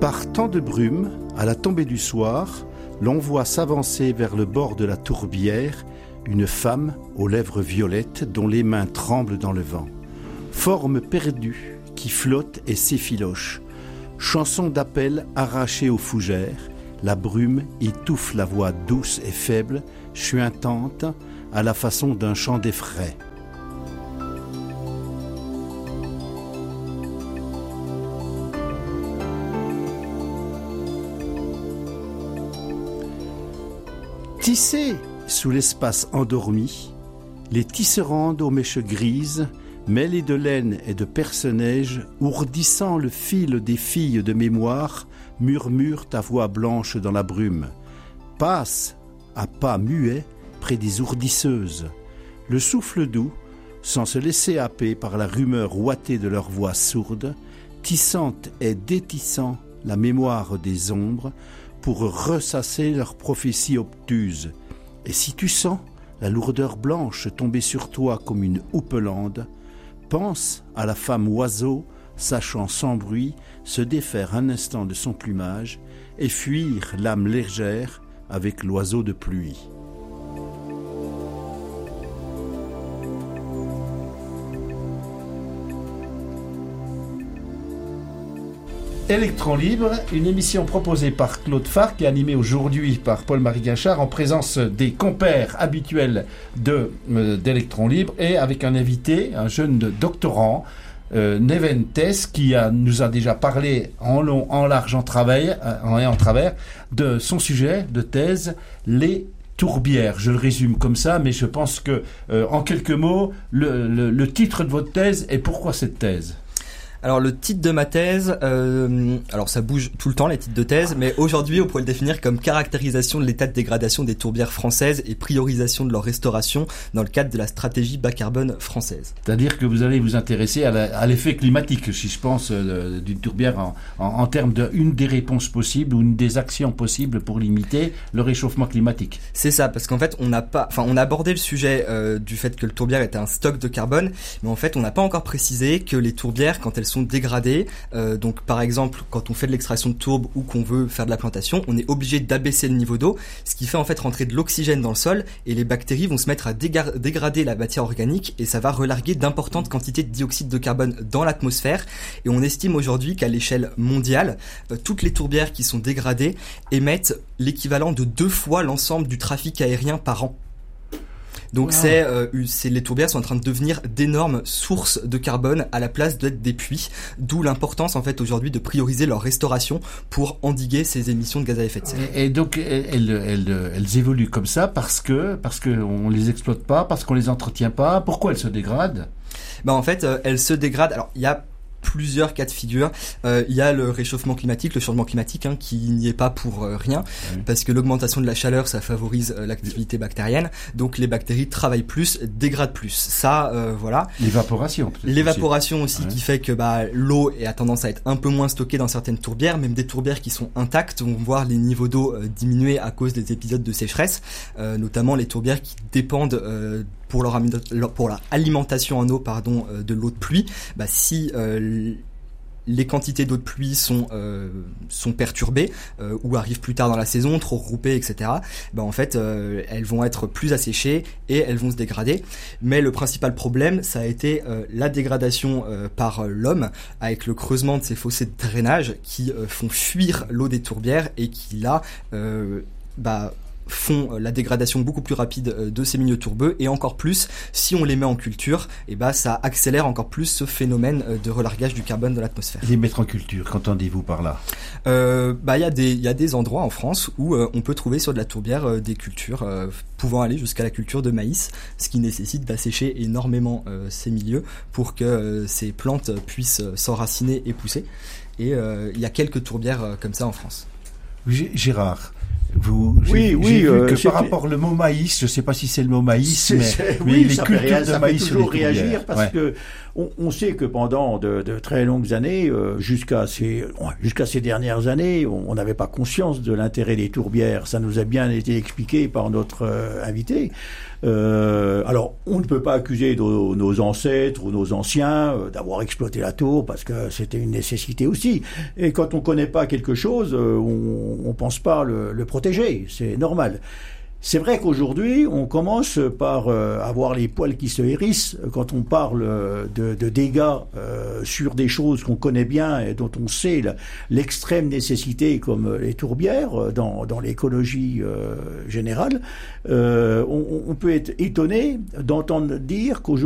Par temps de brume, à la tombée du soir, l'on voit s'avancer vers le bord de la tourbière une femme aux lèvres violettes dont les mains tremblent dans le vent. Forme perdue qui flotte et s'effiloche. Chanson d'appel arrachée aux fougères, la brume étouffe la voix douce et faible, chuintante, à la façon d'un chant d'effraie. Tissés sous l'espace endormi, les tisserandes aux mèches grises, mêlées de laine et de perce-neige, ourdissant le fil des filles de mémoire, murmurent à voix blanche dans la brume. Passent, à pas muets, près des ourdisseuses. Le souffle doux, sans se laisser happer par la rumeur ouatée de leur voix sourde, tissant et détissant la mémoire des ombres, pour ressasser leurs prophéties obtuses. Et si tu sens la lourdeur blanche tomber sur toi comme une houppelande, pense à la femme oiseau, sachant sans bruit se défaire un instant de son plumage et fuir l'âme légère avec l'oiseau de pluie. Électron Libre, une émission proposée par Claude Farc et animée aujourd'hui par Paul-Marie Gachard en présence des compères habituels d'Électron Libre et avec un invité, un jeune doctorant, Neven Tess, qui nous a déjà parlé en long, en large, en travers de son sujet de thèse, les tourbières. Je le résume comme ça, mais je pense que, en quelques mots, le titre de votre thèse et pourquoi cette thèse ? Alors le titre de ma thèse, alors ça bouge tout le temps les titres de thèse, mais aujourd'hui on pourrait le définir comme caractérisation de l'état de dégradation des tourbières françaises et priorisation de leur restauration dans le cadre de la stratégie bas carbone française. C'est-à-dire que vous allez vous intéresser à l'effet climatique, si je pense, d'une tourbière en termes d'une des réponses possibles ou une des actions possibles pour limiter le réchauffement climatique. C'est ça, parce qu'en fait on a abordé le sujet du fait que le tourbière était un stock de carbone, mais en fait on n'a pas encore précisé que les tourbières, quand elles sont dégradées, donc par exemple quand on fait de l'extraction de tourbe ou qu'on veut faire de la plantation, on est obligé d'abaisser le niveau d'eau, ce qui fait en fait rentrer de l'oxygène dans le sol et les bactéries vont se mettre à dégrader la matière organique et ça va relarguer d'importantes quantités de dioxyde de carbone dans l'atmosphère. Et on estime aujourd'hui qu'à l'échelle mondiale, toutes les tourbières qui sont dégradées émettent l'équivalent de 2 fois l'ensemble du trafic aérien par an. Donc les tourbières sont en train de devenir d'énormes sources de carbone à la place d'être des puits, d'où l'importance en fait aujourd'hui de prioriser leur restauration pour endiguer ces émissions de gaz à effet de serre. Et donc elles évoluent comme ça parce que on les exploite pas, parce qu'on les entretient pas. Pourquoi elles se dégradent ? En fait, elles se dégradent. Alors il y a plusieurs cas de figure. Il y a le réchauffement climatique, le changement climatique, qui n'y est pas pour rien, parce que l'augmentation de la chaleur, ça favorise l'activité bactérienne. Donc les bactéries travaillent plus, dégradent plus. Ça, voilà. L'évaporation aussi qui fait que l'eau a tendance à être un peu moins stockée dans certaines tourbières. Même des tourbières qui sont intactes vont voir les niveaux d'eau diminuer à cause des épisodes de sécheresse, notamment les tourbières qui dépendent pour leur alimentation en eau de l'eau de pluie. Si les quantités d'eau de pluie sont perturbées ou arrivent plus tard dans la saison, trop regroupées, etc. En fait, elles vont être plus asséchées et elles vont se dégrader. Mais le principal problème, ça a été la dégradation par l'homme, avec le creusement de ces fossés de drainage qui font fuir l'eau des tourbières et qui là font la dégradation beaucoup plus rapide de ces milieux tourbeux, et encore plus si on les met en culture, ça accélère encore plus ce phénomène de relargage du carbone de l'atmosphère. Les mettre en culture, qu'entendez-vous par là ? Il y a des endroits en France où on peut trouver sur de la tourbière des cultures pouvant aller jusqu'à la culture de maïs, ce qui nécessite d'assécher énormément ces milieux pour que ces plantes puissent s'enraciner et pousser. Et il y a quelques tourbières comme ça en France. Gérard, J'ai vu que par rapport au mot maïs, je ne sais pas si c'est le mot maïs, mais les cultures de maïs fait toujours réagir parce que on sait que pendant de très longues années, jusqu'à ces dernières années, on n'avait pas conscience de l'intérêt des tourbières. Ça nous a bien été expliqué par notre invité. Alors, on ne peut pas accuser nos ancêtres ou nos anciens d'avoir exploité la tour parce que c'était une nécessité aussi. Et quand on connaît pas quelque chose, on pense pas le protéger. C'est normal. C'est vrai qu'aujourd'hui, on commence par avoir les poils qui se hérissent quand on parle de dégâts sur des choses qu'on connaît bien et dont on sait l'extrême nécessité, comme les tourbières dans l'écologie générale. On peut être étonné d'entendre dire qu'aujourd'hui